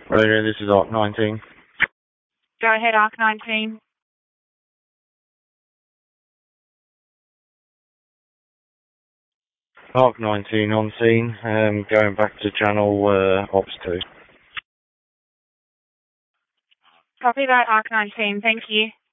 Radio, this is Arc 19. Go ahead, Arc 19. Arc 19 on scene, going back to channel Ops 2. Copy that, Arc 19. Thank you.